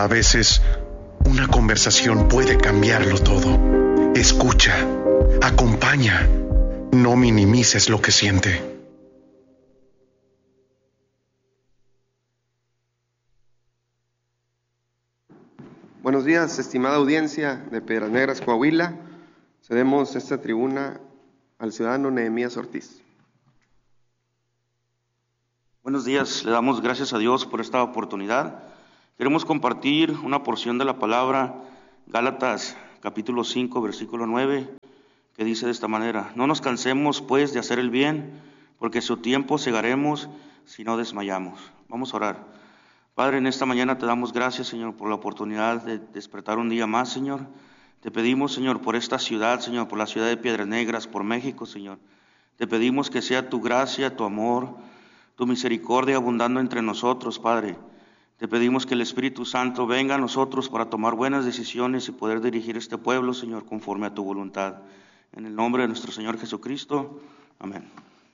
A veces, una conversación puede cambiarlo todo. Escucha, acompaña, no minimices lo que siente. Buenos días, estimada audiencia de Piedras Negras, Coahuila. Cedemos esta tribuna al ciudadano Nehemías Ortiz. Buenos días, le damos gracias a Dios por esta oportunidad. Queremos compartir una porción de la palabra, Gálatas capítulo 5, versículo 9, que dice de esta manera: no nos cansemos pues de hacer el bien, porque a su tiempo segaremos si no desmayamos. Vamos a orar. Padre, en esta mañana te damos gracias, Señor, por la oportunidad de despertar un día más, Señor. Te pedimos, Señor, por esta ciudad, Señor, por la ciudad de Piedras Negras, por México, Señor. Te pedimos que sea tu gracia, tu amor, tu misericordia abundando entre nosotros, Padre. Te pedimos que el Espíritu Santo venga a nosotros para tomar buenas decisiones y poder dirigir este pueblo, Señor, conforme a tu voluntad. En el nombre de nuestro Señor Jesucristo. Amén.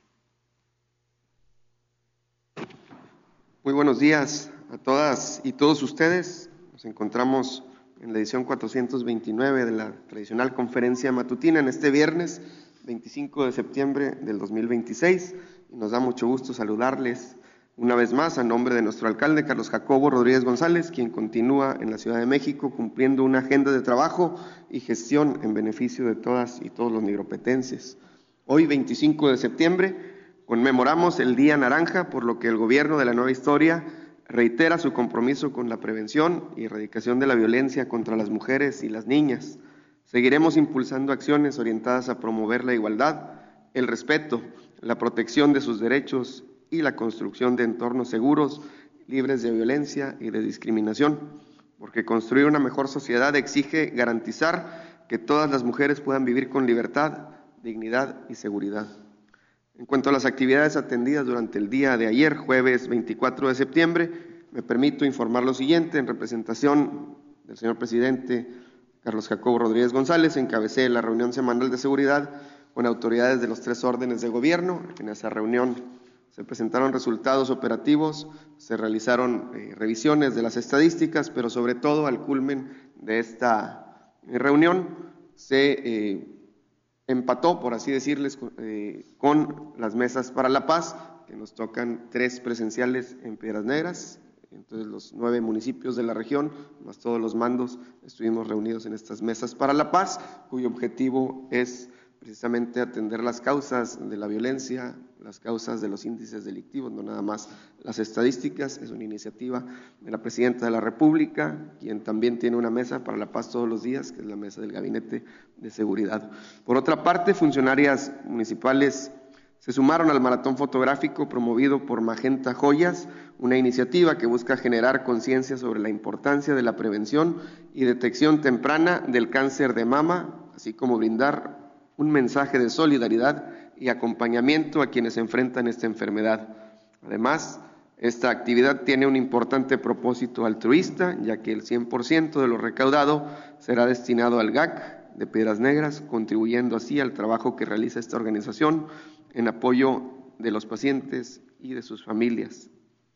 Muy buenos días a todas y todos ustedes. Nos encontramos en la edición 429 de la tradicional conferencia matutina en este viernes 25 de septiembre del 2026 y nos da mucho gusto saludarles una vez más a nombre de nuestro alcalde Carlos Jacobo Rodríguez González, quien continúa en la Ciudad de México cumpliendo una agenda de trabajo y gestión en beneficio de todas y todos los nigropetenses. Hoy, 25 de septiembre, conmemoramos el Día Naranja, por lo que el gobierno de la Nueva Historia reitera su compromiso con la prevención y erradicación de la violencia contra las mujeres y las niñas. Seguiremos impulsando acciones orientadas a promover la igualdad, el respeto, la protección de sus derechos y la construcción de entornos seguros, libres de violencia y de discriminación, porque construir una mejor sociedad exige garantizar que todas las mujeres puedan vivir con libertad, dignidad y seguridad. En cuanto a las actividades atendidas durante el día de ayer, jueves 24 de septiembre, me permito informar lo siguiente. En representación del señor presidente Carlos Jacobo Rodríguez González, encabecé la reunión semanal de seguridad con autoridades de los 3 órdenes de gobierno. En esa reunión se presentaron resultados operativos, se realizaron revisiones de las estadísticas, pero sobre todo al culmen de esta reunión se empató, por así decirles, con las mesas para la paz, que nos tocan 3 presenciales en Piedras Negras. Entonces los 9 municipios de la región, más todos los mandos, estuvimos reunidos en estas mesas para la paz, cuyo objetivo es precisamente atender las causas de la violencia, las causas de los índices delictivos, no nada más las estadísticas. Es una iniciativa de la Presidenta de la República, quien también tiene una mesa para la paz todos los días, que es la mesa del Gabinete de Seguridad. Por otra parte, funcionarias municipales se sumaron al maratón fotográfico promovido por Magenta Joyas, una iniciativa que busca generar conciencia sobre la importancia de la prevención y detección temprana del cáncer de mama, así como brindar un mensaje de solidaridad y acompañamiento a quienes enfrentan esta enfermedad. Además, esta actividad tiene un importante propósito altruista, ya que el 100% de lo recaudado será destinado al GAC de Piedras Negras, contribuyendo así al trabajo que realiza esta organización en apoyo de los pacientes y de sus familias.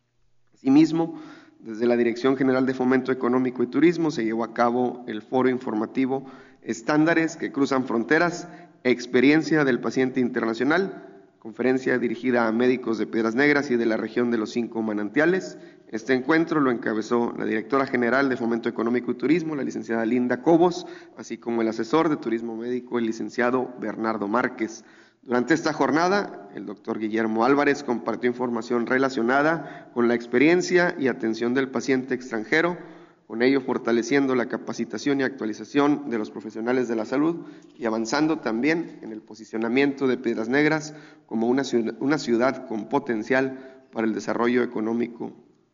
Asimismo, desde la Dirección General de Fomento Económico y Turismo se llevó a cabo el foro informativo Estándares que cruzan fronteras, experiencia del paciente internacional, conferencia dirigida a médicos de Piedras Negras y de la región de los 5 manantiales. Este encuentro lo encabezó la directora general de Fomento Económico y Turismo, la licenciada Linda Cobos, así como el asesor de Turismo Médico, el licenciado Bernardo Márquez. Durante esta jornada, el doctor Guillermo Álvarez compartió información relacionada con la experiencia y atención del paciente extranjero, con ello fortaleciendo la capacitación y actualización de los profesionales de la salud y avanzando también en el posicionamiento de Piedras Negras como una ciudad con potencial para el desarrollo económico,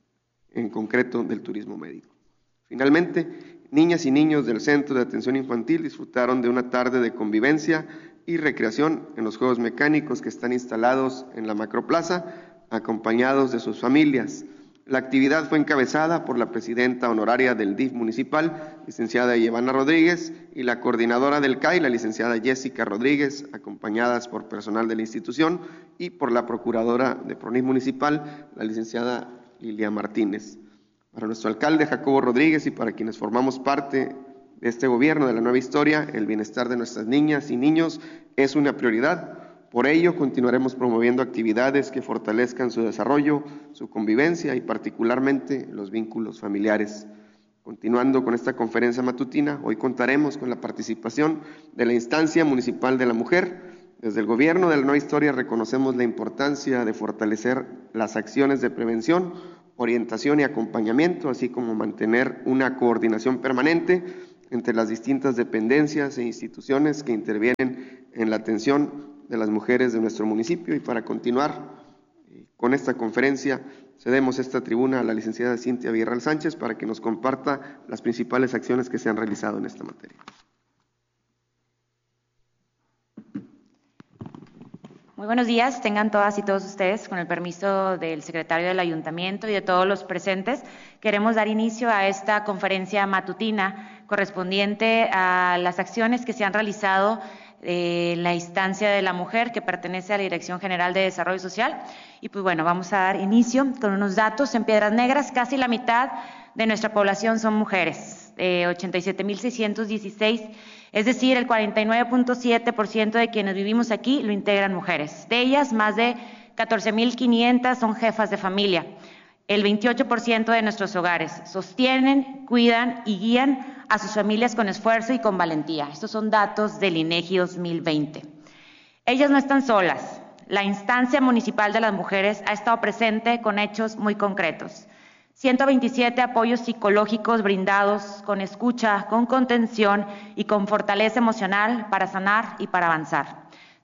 en concreto del turismo médico. Finalmente, niñas y niños del Centro de Atención Infantil disfrutaron de una tarde de convivencia y recreación en los juegos mecánicos que están instalados en la Macroplaza, acompañados de sus familias. La actividad fue encabezada por la presidenta honoraria del DIF municipal, licenciada Ivana Rodríguez, y la coordinadora del CAI, la licenciada Jessica Rodríguez, acompañadas por personal de la institución y por la procuradora de PRONIF municipal, la licenciada Lilia Martínez. Para nuestro alcalde Jacobo Rodríguez y para quienes formamos parte de este gobierno de la nueva historia, el bienestar de nuestras niñas y niños es una prioridad. Por ello, continuaremos promoviendo actividades que fortalezcan su desarrollo, su convivencia y particularmente los vínculos familiares. Continuando con esta conferencia matutina, hoy contaremos con la participación de la Instancia Municipal de la Mujer. Desde el gobierno de la nueva historia reconocemos la importancia de fortalecer las acciones de prevención, orientación y acompañamiento, así como mantener una coordinación permanente entre las distintas dependencias e instituciones que intervienen en la atención de las mujeres de nuestro municipio. Y para continuar con esta conferencia, cedemos esta tribuna a la licenciada Cintia Villarreal Sánchez para que nos comparta las principales acciones que se han realizado en esta materia. Muy buenos días, tengan todas y todos ustedes. Con el permiso del secretario del Ayuntamiento y de todos los presentes, queremos dar inicio a esta conferencia matutina correspondiente a las acciones que se han realizado en la instancia de la mujer que pertenece a la Dirección General de Desarrollo Social. Y pues bueno, vamos a dar inicio con unos datos. En Piedras Negras, casi la mitad de nuestra población son mujeres, 87,616. Es decir, el 49,7% de quienes vivimos aquí lo integran mujeres. De ellas, más de 14,500 son jefas de familia. El 28% de nuestros hogares sostienen, cuidan y guían a sus familias con esfuerzo y con valentía. Estos son datos del INEGI 2020. Ellas no están solas. La Instancia Municipal de las Mujeres ha estado presente con hechos muy concretos. 127 apoyos psicológicos brindados con escucha, con contención y con fortaleza emocional para sanar y para avanzar.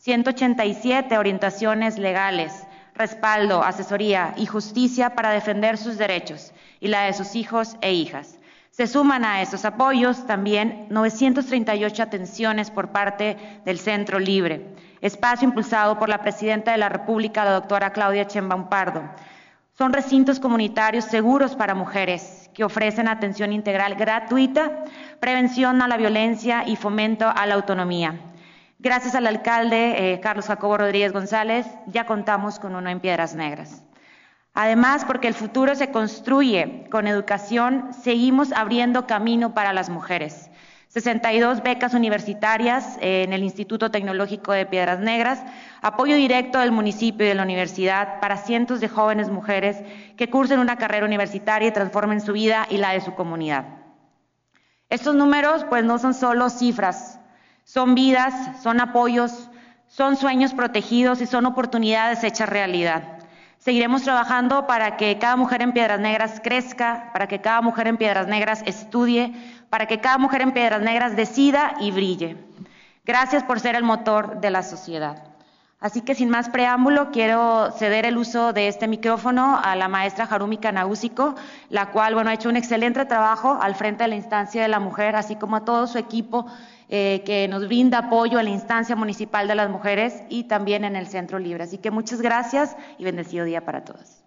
187 orientaciones legales, respaldo, asesoría y justicia para defender sus derechos y la de sus hijos e hijas. Se suman a esos apoyos también 938 atenciones por parte del Centro Libre, espacio impulsado por la Presidenta de la República, la doctora Claudia Sheinbaum Pardo. Son recintos comunitarios seguros para mujeres que ofrecen atención integral gratuita, prevención a la violencia y fomento a la autonomía. Gracias al alcalde Carlos Jacobo Rodríguez González, ya contamos con uno en Piedras Negras. Además, porque el futuro se construye con educación, seguimos abriendo camino para las mujeres. 62 becas universitarias en el Instituto Tecnológico de Piedras Negras, apoyo directo del municipio y de la universidad para cientos de jóvenes mujeres que cursen una carrera universitaria y transformen su vida y la de su comunidad. Estos números pues no son solo cifras, son vidas, son apoyos, son sueños protegidos y son oportunidades hechas realidad. Seguiremos trabajando para que cada mujer en Piedras Negras crezca, para que cada mujer en Piedras Negras estudie, para que cada mujer en Piedras Negras decida y brille. Gracias por ser el motor de la sociedad. Así que sin más preámbulo, quiero ceder el uso de este micrófono a la maestra Harumi Kanagusiko, la cual ha hecho un excelente trabajo al frente de la instancia de la mujer, así como a todo su equipo que nos brinda apoyo en la instancia municipal de las mujeres y también en el Centro Libre. Así que muchas gracias y bendecido día para todos.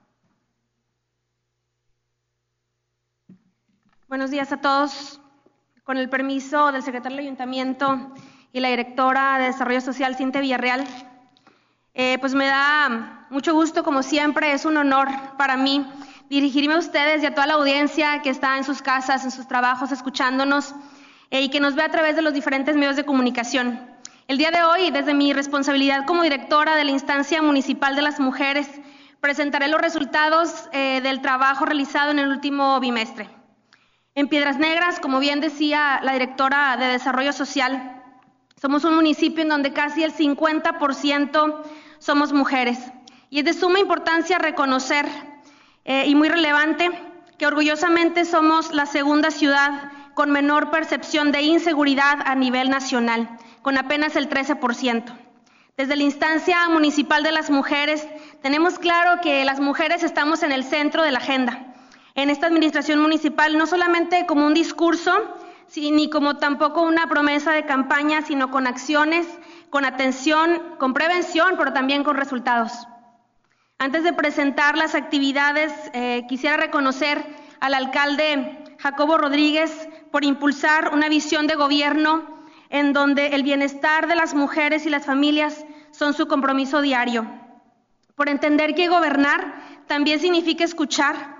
Buenos días a todos. Con el permiso del secretario del Ayuntamiento y la directora de Desarrollo Social, Cintia Villarreal, pues me da mucho gusto, como siempre, es un honor para mí dirigirme a ustedes y a toda la audiencia que está en sus casas, en sus trabajos, escuchándonos y que nos ve a través de los diferentes medios de comunicación. El día de hoy, desde mi responsabilidad como directora de la Instancia Municipal de las Mujeres, presentaré los resultados del trabajo realizado en el último bimestre. En Piedras Negras, como bien decía la directora de Desarrollo Social, somos un municipio en donde casi el 50% somos mujeres. Y es de suma importancia reconocer y muy relevante que orgullosamente somos la segunda ciudad con menor percepción de inseguridad a nivel nacional, con apenas el 13%. Desde la Instancia Municipal de las Mujeres tenemos claro que las mujeres estamos en el centro de la agenda. En esta administración municipal, no solamente como un discurso, ni como tampoco una promesa de campaña, sino con acciones, con atención, con prevención, pero también con resultados. Antes de presentar las actividades, quisiera reconocer al alcalde Jacobo Rodríguez por impulsar una visión de gobierno en donde el bienestar de las mujeres y las familias son su compromiso diario. Por entender que gobernar también significa escuchar,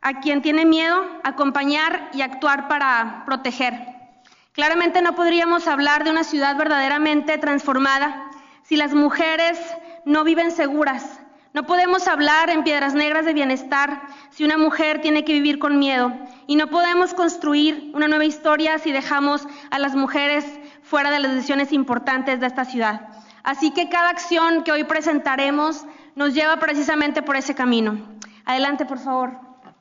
a quien tiene miedo, acompañar y actuar para proteger. Claramente no podríamos hablar de una ciudad verdaderamente transformada si las mujeres no viven seguras. No podemos hablar en Piedras Negras de bienestar si una mujer tiene que vivir con miedo. Y no podemos construir una nueva historia si dejamos a las mujeres fuera de las decisiones importantes de esta ciudad. Así que cada acción que hoy presentaremos nos lleva precisamente por ese camino. Adelante, por favor.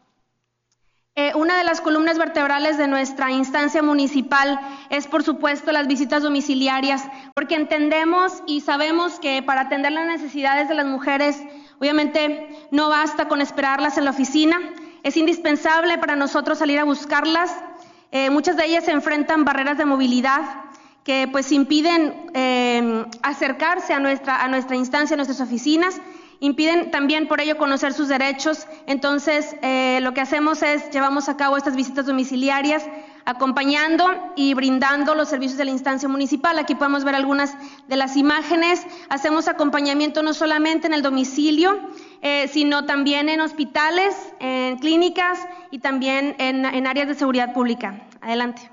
Una de las columnas vertebrales de nuestra instancia municipal es, por supuesto, las visitas domiciliarias, porque entendemos y sabemos que para atender las necesidades de las mujeres, obviamente no basta con esperarlas en la oficina, es indispensable para nosotros salir a buscarlas. Muchas de ellas se enfrentan barreras de movilidad que pues impiden acercarse a nuestra instancia, a nuestras oficinas. Impiden también por ello conocer sus derechos. Entonces, lo que hacemos es, llevamos a cabo estas visitas domiciliarias, acompañando y brindando los servicios de la instancia municipal. Aquí podemos ver algunas de las imágenes. Hacemos acompañamiento no solamente en el domicilio, sino también en hospitales, en clínicas y también en áreas de seguridad pública. Adelante.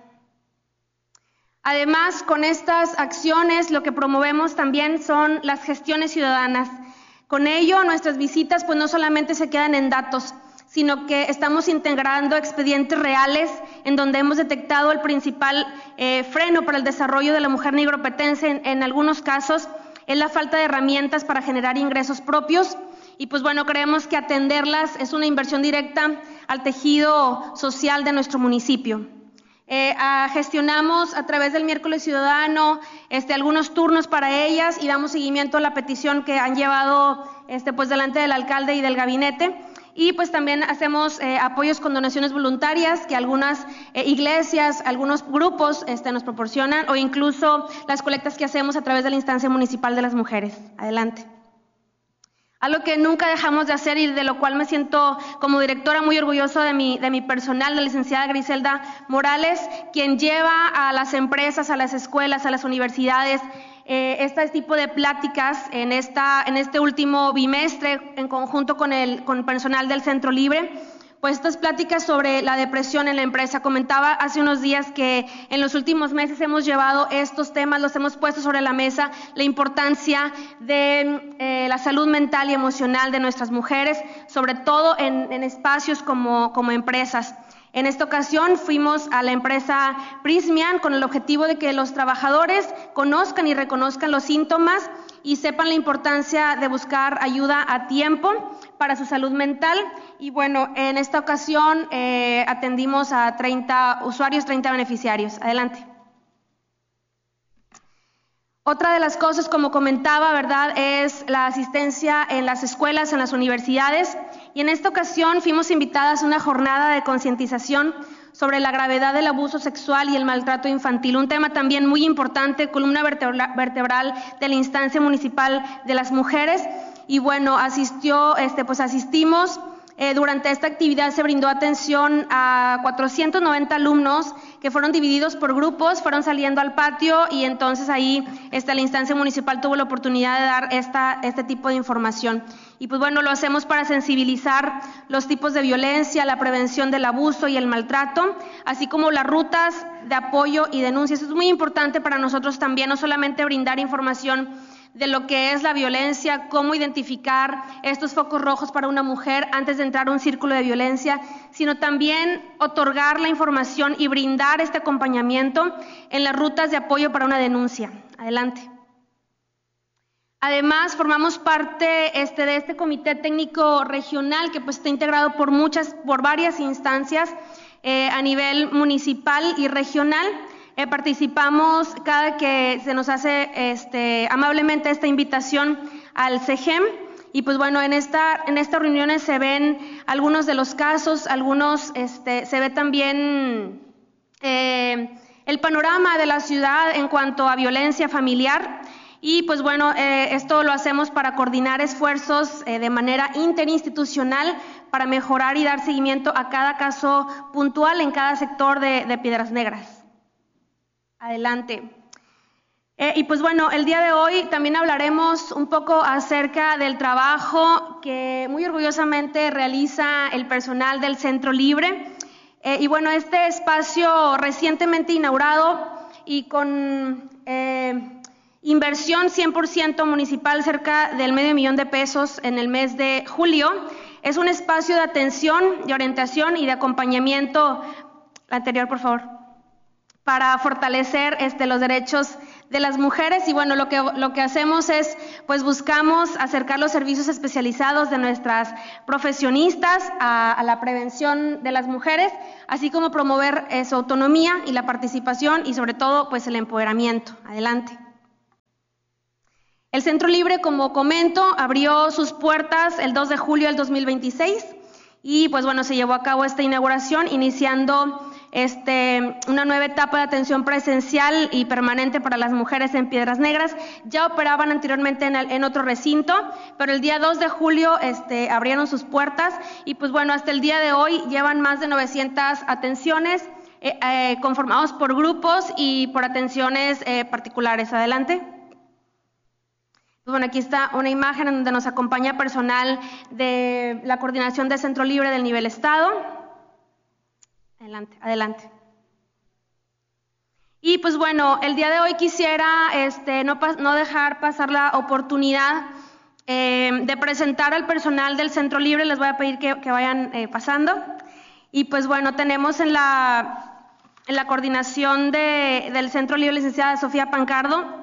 Además, con estas acciones, lo que promovemos también son las gestiones ciudadanas. Con ello, nuestras visitas pues no solamente se quedan en datos, sino que estamos integrando expedientes reales en donde hemos detectado el principal freno para el desarrollo de la mujer nigropetense en algunos casos es la falta de herramientas para generar ingresos propios y pues bueno, creemos que atenderlas es una inversión directa al tejido social de nuestro municipio. Gestionamos a través del Miércoles Ciudadano algunos turnos para ellas y damos seguimiento a la petición que han llevado pues delante del alcalde y del gabinete. Y pues también hacemos apoyos con donaciones voluntarias que algunas iglesias, algunos grupos nos proporcionan, o incluso las colectas que hacemos a través de la instancia municipal de las mujeres. Adelante. Algo que nunca dejamos de hacer y de lo cual me siento como directora muy orgulloso de mi personal, la licenciada Griselda Morales, quien lleva a las empresas, a las escuelas, a las universidades, este tipo de pláticas en este último bimestre en conjunto con personal del Centro Libre. Pues estas pláticas sobre la depresión en la empresa. Comentaba hace unos días que en los últimos meses hemos llevado estos temas, los hemos puesto sobre la mesa, la importancia de la salud mental y emocional de nuestras mujeres, sobre todo en espacios como empresas. En esta ocasión fuimos a la empresa Prismian con el objetivo de que los trabajadores conozcan y reconozcan los síntomas y sepan la importancia de buscar ayuda a tiempo para su salud mental. Y bueno, en esta ocasión atendimos a 30 usuarios, 30 beneficiarios. Adelante. Otra de las cosas, como comentaba, ¿verdad?, es la asistencia en las escuelas, en las universidades. Y en esta ocasión fuimos invitadas a una jornada de concientización sobre la gravedad del abuso sexual y el maltrato infantil, un tema también muy importante, columna vertebral de la instancia municipal de las mujeres. Y bueno, asistimos. Durante esta actividad se brindó atención a 490 alumnos que fueron divididos por grupos, fueron saliendo al patio y entonces ahí la instancia municipal tuvo la oportunidad de dar este tipo de información. Y pues bueno, lo hacemos para sensibilizar los tipos de violencia, la prevención del abuso y el maltrato, así como las rutas de apoyo y denuncias. Eso es muy importante para nosotros también, no solamente brindar información de lo que es la violencia, cómo identificar estos focos rojos para una mujer antes de entrar a un círculo de violencia, sino también otorgar la información y brindar este acompañamiento en las rutas de apoyo para una denuncia. Adelante. Además, formamos parte de este comité técnico regional que pues está integrado por varias instancias a nivel municipal y regional. Participamos cada que se nos hace amablemente esta invitación al CEGEM y pues bueno, en estas reuniones se ven algunos de los casos, se ve también el panorama de la ciudad en cuanto a violencia familiar y pues bueno, esto lo hacemos para coordinar esfuerzos de manera interinstitucional para mejorar y dar seguimiento a cada caso puntual en cada sector de Piedras Negras. Adelante. Y pues bueno, el día de hoy también hablaremos un poco acerca del trabajo que muy orgullosamente realiza el personal del Centro Libre. Y bueno, este espacio recientemente inaugurado y con inversión 100% municipal, cerca del $500,000 en el mes de julio, es un espacio de atención, de orientación y de acompañamiento, la anterior por favor, para fortalecer los derechos de las mujeres. Y bueno, lo que hacemos es, pues buscamos acercar los servicios especializados de nuestras profesionistas a la prevención de las mujeres, así como promover su autonomía y la participación y sobre todo pues el empoderamiento. Adelante. El Centro Libre, como comento, abrió sus puertas el 2 de julio del 2026 y pues bueno, se llevó a cabo esta inauguración iniciando una nueva etapa de atención presencial y permanente para las mujeres en Piedras Negras. Ya operaban anteriormente en otro recinto, pero el día 2 de julio abrieron sus puertas y pues bueno, hasta el día de hoy llevan más de 900 atenciones conformados por grupos y por atenciones particulares. Adelante. Pues bueno, aquí está una imagen en donde nos acompaña personal de la coordinación de Centro Libre del nivel estado. Adelante. Y pues bueno, el día de hoy quisiera no dejar pasar la oportunidad de presentar al personal del Centro Libre. Les voy a pedir que vayan pasando. Y pues bueno, tenemos en la coordinación del Centro Libre licenciada Sofía Pancardo.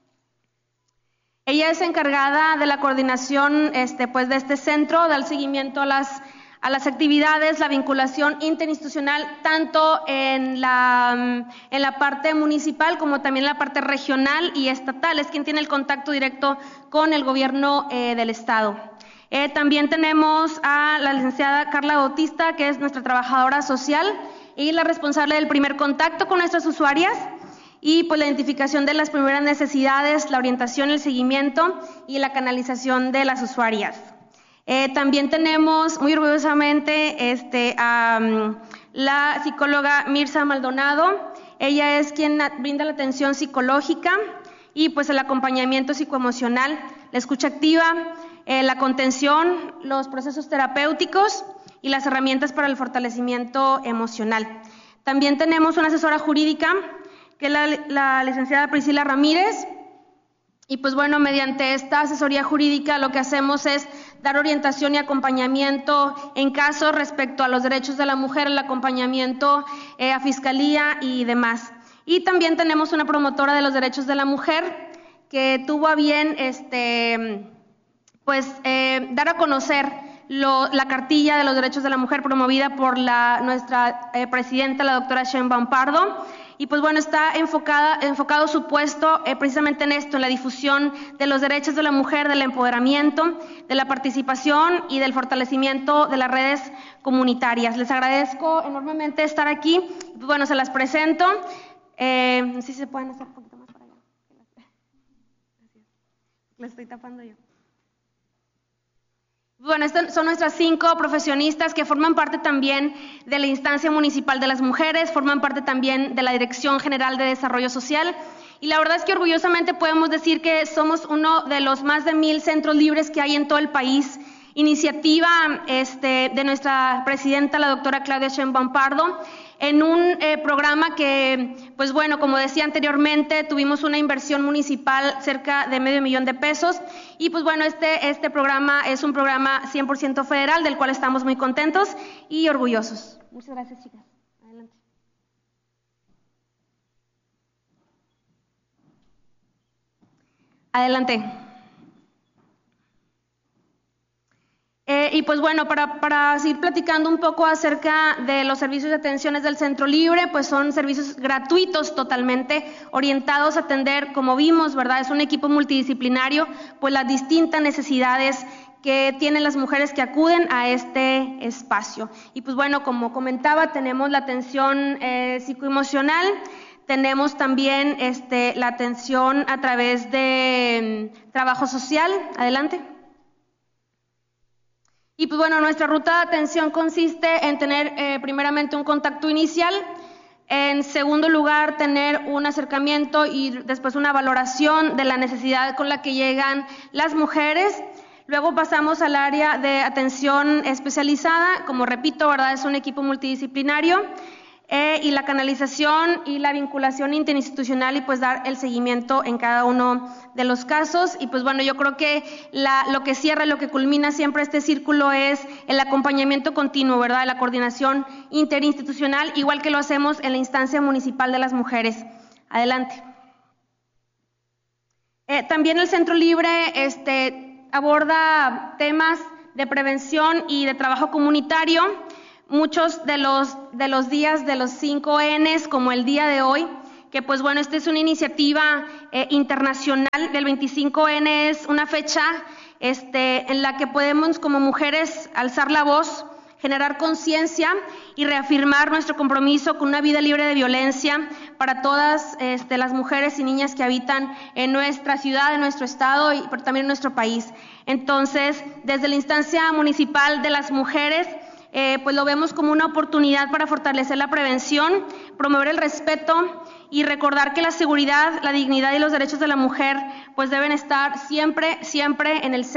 Ella es encargada de la coordinación pues de este centro, del seguimiento a las actividades, la vinculación interinstitucional, tanto en la parte municipal como también en la parte regional y estatal. Es quien tiene el contacto directo con el gobierno del estado. También tenemos a la licenciada Carla Bautista, que es nuestra trabajadora social y la responsable del primer contacto con nuestras usuarias y pues la identificación de las primeras necesidades, la orientación, el seguimiento y la canalización de las usuarias. También tenemos muy orgullosamente a la psicóloga Mirza Maldonado. Ella es quien brinda la atención psicológica y pues el acompañamiento psicoemocional, la escucha activa, la contención, los procesos terapéuticos y las herramientas para el fortalecimiento emocional. También tenemos una asesora jurídica, que es la licenciada Priscila Ramírez. Y pues bueno, mediante esta asesoría jurídica lo que hacemos es dar orientación y acompañamiento en casos respecto a los derechos de la mujer, el acompañamiento a fiscalía y demás. Y también tenemos una promotora de los derechos de la mujer que tuvo a bien dar a conocer la cartilla de los derechos de la mujer promovida por nuestra presidenta, la doctora Sheinbaum Pardo. Y pues bueno, está enfocado su puesto precisamente en esto, en la difusión de los derechos de la mujer, del empoderamiento, de la participación y del fortalecimiento de las redes comunitarias. Les agradezco enormemente estar aquí. Pues bueno, se las presento. No sé si se pueden hacer un poquito más para allá. Les estoy tapando yo. Bueno, estas son nuestras 5 profesionistas que forman parte también de la instancia municipal de las mujeres, forman parte también de la Dirección General de Desarrollo Social y la verdad es que orgullosamente podemos decir que somos uno de los más de 1000 centros libres que hay en todo el país. Iniciativa de nuestra presidenta, la doctora Claudia Sheinbaum Pardo, en un programa que, pues bueno, como decía anteriormente, tuvimos una inversión municipal cerca de $500,000 y pues bueno, este programa es un programa 100% federal del cual estamos muy contentos y orgullosos. Muchas gracias, chicas. Adelante. Adelante. Y pues bueno, para seguir platicando un poco acerca de los servicios de atenciones del Centro Libre, pues son servicios gratuitos totalmente orientados a atender, como vimos, ¿verdad? Es un equipo multidisciplinario, pues las distintas necesidades que tienen las mujeres que acuden a este espacio. Y pues bueno, como comentaba, tenemos la atención psicoemocional, tenemos también la atención a través de trabajo social. Adelante. Y pues bueno, nuestra ruta de atención consiste en tener primeramente un contacto inicial En segundo lugar, tener un acercamiento y después una valoración de la necesidad con la que llegan las mujeres. Luego pasamos al área de atención especializada, como repito, ¿verdad? Es un equipo multidisciplinario, y la canalización y la vinculación interinstitucional y pues dar el seguimiento en cada uno de los casos. Y pues bueno, yo creo que lo que cierra, lo que culmina siempre este círculo es el acompañamiento continuo, ¿verdad? La coordinación interinstitucional, igual que lo hacemos en la instancia municipal de las mujeres. Adelante. También el Centro Libre aborda temas de prevención y de trabajo comunitario. Muchos de los días de los 5 Ns, como el día de hoy, que pues bueno, esta es una iniciativa internacional del 25N, es una fecha en la que podemos como mujeres alzar la voz, generar conciencia y reafirmar nuestro compromiso con una vida libre de violencia para todas las mujeres y niñas que habitan en nuestra ciudad, en nuestro estado y también en nuestro país. Entonces, desde la instancia municipal de las mujeres, pues lo vemos como una oportunidad para fortalecer la prevención, promover el respeto y recordar que la seguridad, la dignidad y los derechos de la mujer pues deben estar siempre en el centro